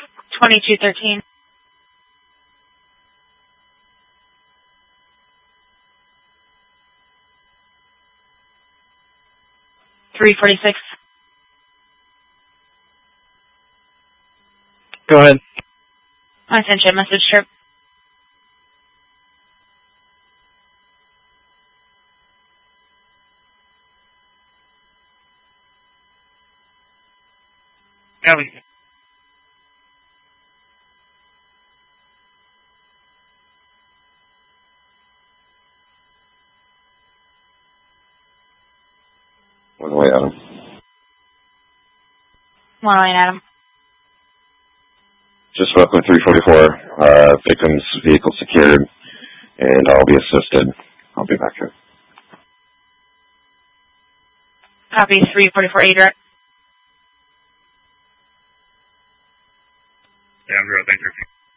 2213. 346. Go ahead. I sent you a message, Trip. Copy. One way, Adam. One line, Adam. Just spoke with 344. Victim's vehicle secured, and I'll be assisted. I'll be back here. Copy 344 A direct. Yeah, I'm real. Thank you.